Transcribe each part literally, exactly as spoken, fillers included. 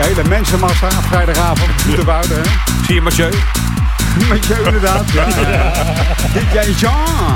hele mensenmassa, vrijdagavond, Zoeterwoude, hè? Zie je Mathieu? Mathieu, inderdaad. Ja, ja. D J Jean.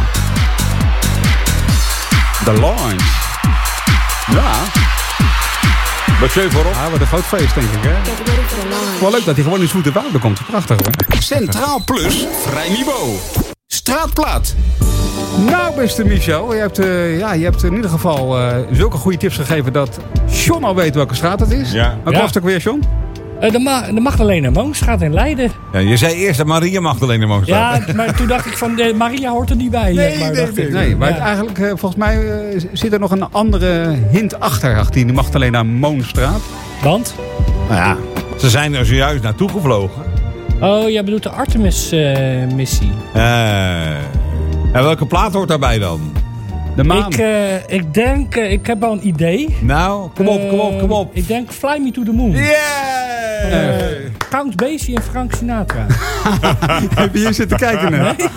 De Lounge. Ja. Mathieu voorop. Ja, wat een groot feest, denk ik, hè? Wel leuk dat hij gewoon in Zoeterwoude komt. Prachtig, hoor. Centraal Plus, vrij niveau. Straatplaat. Nou, beste Michel, je hebt, uh, ja, je hebt in ieder geval uh, zulke goede tips gegeven dat John al weet welke straat het is. Ja. Wat Ja. was het ook weer, John? Uh, de, Ma- de Magdalena Moonsstraat in Leiden. Ja, je zei eerst dat Maria Magdalena Moonsstraat. Ja, maar toen dacht ik van, de Maria hoort er niet bij. Nee, maar, nee, dacht nee. ik. nee maar Ja. het eigenlijk, uh, volgens mij uh, zit er nog een andere hint achter, achter die Magdalena Moonstraat. Want? Nou ja, ze zijn er zojuist naartoe gevlogen. Oh, jij bedoelt de Artemis-missie. Uh, en welke plaat hoort daarbij dan? De maan. ik, uh, ik denk, uh, ik heb wel een idee. Nou, kom op, kom op, kom op. Uh, ik denk Fly Me to the Moon. Yeah! Uh, Count Basie en Frank Sinatra. Heb je hier zitten kijken net? Nee.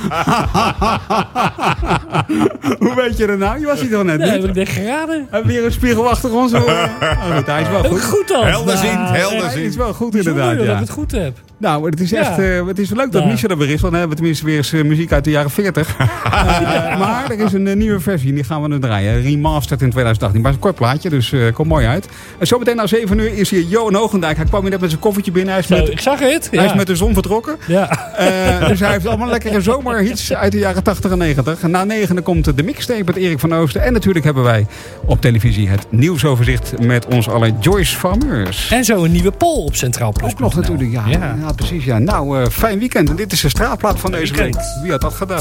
Hoe weet je dat nou? Je was hier toch net Nee, niet? heb ik dit geraden? Hebben we hier een spiegel achter ons? Oh, goed, hij is wel Heb ik goed. goed dan? Helderziend, Nou, helderziend. Hij is wel goed bijzonder inderdaad, dat ja. ik het goed heb. Nou, maar het is echt Ja. uh, het is leuk dat Ja. Michel er weer is. Want dan hebben we tenminste weer eens uh, muziek uit de jaren veertig. uh, maar er is een uh, nieuwe versie. en Die gaan we nu draaien. Remastered in twintig achttien. Maar het is een kort plaatje, dus uh, komt mooi uit. En zometeen na zeven uur is hier Johan Hoogendijk. Hij kwam hier net met zijn koffertje binnen. Hij is, Zo, met, ik zag het. hij Ja. is met de zon vertrokken. Ja. Uh, dus hij heeft allemaal lekkere zomerhits uit de jaren tachtig en negentig. En na negenen komt de mixtape met Erik van Oosten. En natuurlijk hebben wij op televisie het nieuwsoverzicht met ons allen Joyce Farmers. En zo een nieuwe poll op Centraal Plus. Ook nog natuurlijk, ja. Ja. ja precies. Ja. Nou, uh, fijn weekend. En dit is de straatplaat van deze week. Weekend. Wie had dat gedacht?